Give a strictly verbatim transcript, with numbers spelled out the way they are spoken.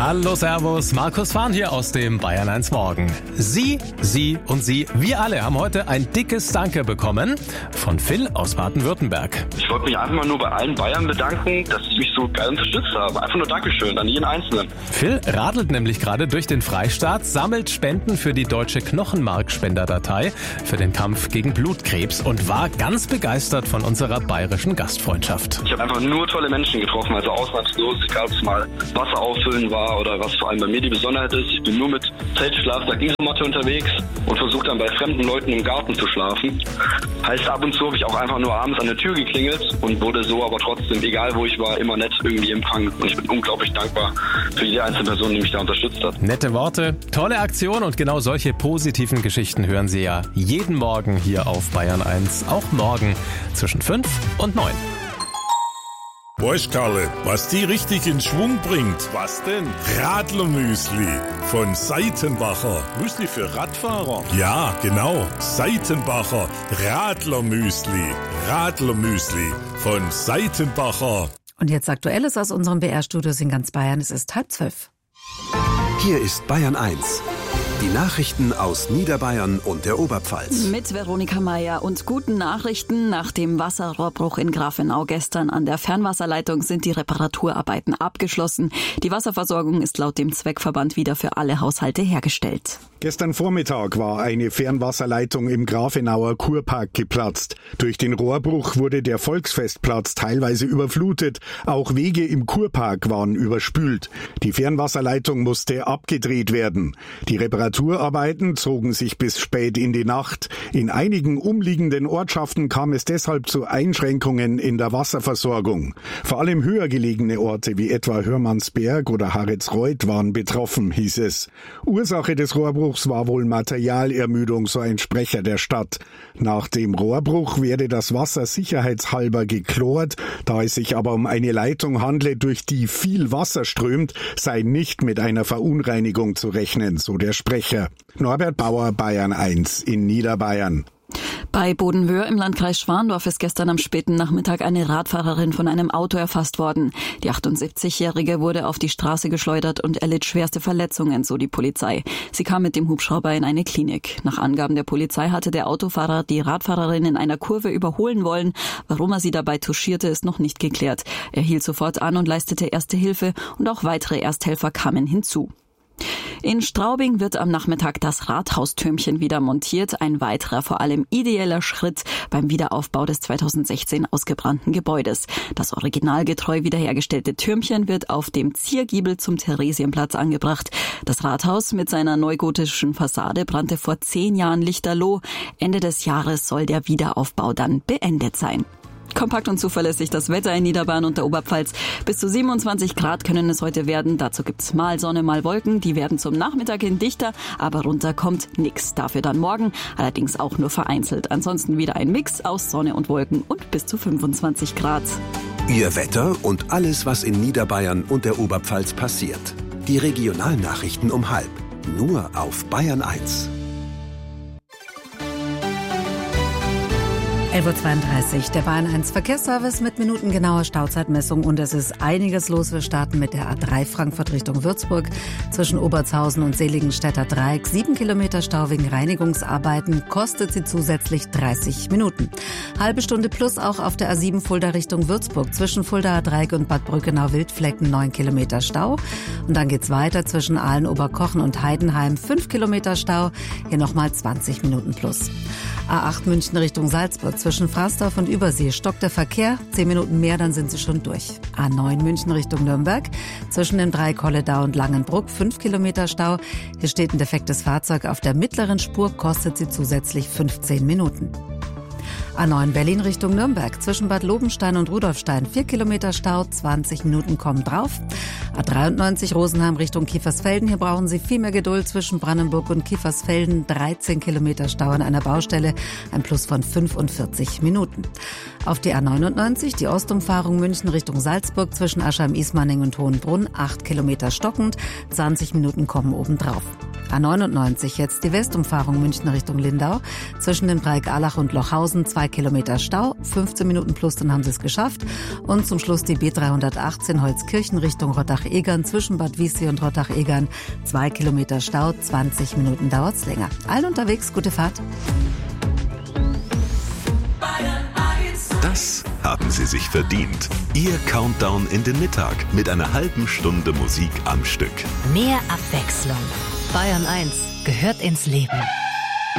Hallo, servus, Markus Fahn hier aus dem Bayern eins Morgen. Sie, Sie und Sie, wir alle haben heute ein dickes Danke bekommen von Phil aus Baden-Württemberg. Ich wollte mich einfach mal nur bei allen Bayern bedanken, dass sie mich so geil unterstützt haben. Einfach nur Dankeschön an jeden Einzelnen. Phil radelt nämlich gerade durch den Freistaat, sammelt Spenden für die deutsche Knochenmarkspenderdatei für den Kampf gegen Blutkrebs und war ganz begeistert von unserer bayerischen Gastfreundschaft. Ich habe einfach nur tolle Menschen getroffen, also ausnahmslos, egal ob es mal Wasser auffüllen war oder was vor allem bei mir die Besonderheit ist. Ich bin nur mit Zelt, Schlafsack, Isomatte unterwegs und versuche dann bei fremden Leuten im Garten zu schlafen. Heißt, ab und zu habe ich auch einfach nur abends an der Tür geklingelt und wurde so aber trotzdem, egal wo ich war, immer nett irgendwie empfangen. Und ich bin unglaublich dankbar für jede einzelne Person, die mich da unterstützt hat. Nette Worte, tolle Aktion und genau solche positiven Geschichten hören Sie ja jeden Morgen hier auf Bayern eins. Auch morgen zwischen fünf und neun. Weißt Karle, was die richtig in Schwung bringt? Was denn? Radlermüsli von Seitenbacher. Müsli für Radfahrer? Ja, genau. Seitenbacher Radlermüsli. Radlermüsli von Seitenbacher. Und jetzt Aktuelles aus unserem B R-Studios in ganz Bayern. Es ist halb zwölf. Hier ist Bayern eins. Die Nachrichten aus Niederbayern und der Oberpfalz. Mit Veronika Meier und guten Nachrichten. Nach dem Wasserrohrbruch in Grafenau gestern an der Fernwasserleitung sind die Reparaturarbeiten abgeschlossen. Die Wasserversorgung ist laut dem Zweckverband wieder für alle Haushalte hergestellt. Gestern Vormittag war eine Fernwasserleitung im Grafenauer Kurpark geplatzt. Durch den Rohrbruch wurde der Volksfestplatz teilweise überflutet. Auch Wege im Kurpark waren überspült. Die Fernwasserleitung musste abgedreht werden. Die Reparaturarbeiten zogen sich bis spät in die Nacht. In einigen umliegenden Ortschaften kam es deshalb zu Einschränkungen in der Wasserversorgung. Vor allem höher gelegene Orte wie etwa Hörmannsberg oder Haritzreuth waren betroffen, hieß es. Ursache des Rohrbruchs war wohl Materialermüdung, so ein Sprecher der Stadt. Nach dem Rohrbruch werde das Wasser sicherheitshalber geklort. Da es sich aber um eine Leitung handle, durch die viel Wasser strömt, sei nicht mit einer Verunreinigung zu rechnen, so der Sprecher. Norbert Bauer, Bayern eins in Niederbayern. Bei Bodenwöhr im Landkreis Schwandorf ist gestern am späten Nachmittag eine Radfahrerin von einem Auto erfasst worden. Die achtundsiebzigjährige wurde auf die Straße geschleudert und erlitt schwerste Verletzungen, so die Polizei. Sie kam mit dem Hubschrauber in eine Klinik. Nach Angaben der Polizei hatte der Autofahrer die Radfahrerin in einer Kurve überholen wollen. Warum er sie dabei touchierte, ist noch nicht geklärt. Er hielt sofort an und leistete Erste Hilfe und auch weitere Ersthelfer kamen hinzu. In Straubing wird am Nachmittag das Rathaustürmchen wieder montiert. Ein weiterer, vor allem ideeller Schritt beim Wiederaufbau des zweitausendsechzehn ausgebrannten Gebäudes. Das originalgetreu wiederhergestellte Türmchen wird auf dem Ziergiebel zum Theresienplatz angebracht. Das Rathaus mit seiner neugotischen Fassade brannte vor zehn Jahren lichterloh. Ende des Jahres soll der Wiederaufbau dann beendet sein. Kompakt und zuverlässig das Wetter in Niederbayern und der Oberpfalz. Bis zu siebenundzwanzig Grad können es heute werden. Dazu gibt's mal Sonne, mal Wolken. Die werden zum Nachmittag hin dichter, aber runter kommt nix. Dafür dann morgen, allerdings auch nur vereinzelt. Ansonsten wieder ein Mix aus Sonne und Wolken und bis zu fünfundzwanzig Grad. Ihr Wetter und alles, was in Niederbayern und der Oberpfalz passiert. Die Regionalnachrichten um halb. Nur auf Bayern eins. elf Uhr zweiunddreißig, der Bayern eins Verkehrsservice mit minutengenauer Stauzeitmessung und es ist einiges los. Wir starten mit der A drei Frankfurt Richtung Würzburg zwischen Obertshausen und Seligenstädter Dreieck. Sieben Kilometer Stau wegen Reinigungsarbeiten, kostet sie zusätzlich dreißig Minuten. Halbe Stunde plus auch auf der A sieben Fulda Richtung Würzburg zwischen Fuldaer Dreieck und Bad Brückenau-Wildflecken neun Kilometer Stau. Und dann geht's weiter zwischen Aalen, Oberkochen und Heidenheim fünf Kilometer Stau, hier nochmal zwanzig Minuten plus. A acht München Richtung Salzburg zwischen Frasdorf und Übersee stockt der Verkehr. Zehn Minuten mehr, dann sind sie schon durch. A neun München Richtung Nürnberg zwischen dem Dreieck Kolledau und Langenbruck fünf Kilometer Stau. Hier steht ein defektes Fahrzeug auf der mittleren Spur, kostet sie zusätzlich fünfzehn Minuten. A neun Berlin Richtung Nürnberg zwischen Bad Lobenstein und Rudolfstein vier Kilometer Stau, zwanzig Minuten kommen drauf. A dreiundneunzig Rosenheim Richtung Kiefersfelden, hier brauchen Sie viel mehr Geduld zwischen Brandenburg und Kiefersfelden, dreizehn Kilometer Stau an einer Baustelle, ein Plus von fünfundvierzig Minuten. Auf die A neunundneunzig die Ostumfahrung München Richtung Salzburg zwischen Aschheim-Ismaning und Hohenbrunn, acht Kilometer stockend, zwanzig Minuten kommen obendrauf. A neunundneunzig jetzt die Westumfahrung München Richtung Lindau. Zwischen den Breik-Allach und Lochhausen zwei Kilometer Stau. fünfzehn Minuten plus, dann haben sie es geschafft. Und zum Schluss die B dreihundertachtzehn Holzkirchen Richtung Rottach-Egern. Zwischen Bad Wiessee und Rottach-Egern zwei Kilometer Stau. zwanzig Minuten dauert's länger. Allen unterwegs, gute Fahrt. Das haben Sie sich verdient. Ihr Countdown in den Mittag mit einer halben Stunde Musik am Stück. Mehr Abwechslung. Bayern eins gehört ins Leben.